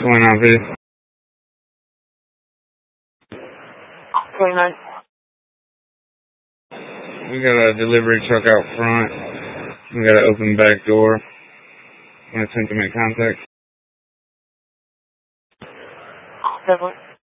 going on, please? 29. We got a delivery truck out front. We got an open back door. I'm going to attempt to make contact. Definitely.